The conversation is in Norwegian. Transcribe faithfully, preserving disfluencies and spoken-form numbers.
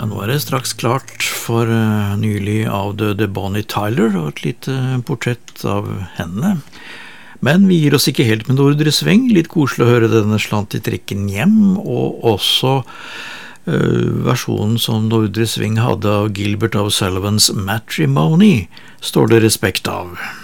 Ja, nå er det straks klart for uh, nylig avdøde Bonnie Tyler og et lite portrett av henne. Men vi gir oss ikke helt med Nordre Sving, litt koselig å høre denne slant i trikken hjem, og også uh, versjonen som Nordre Sving hadde av Gilbert O'Sullivans Matrimony, står det respekt av.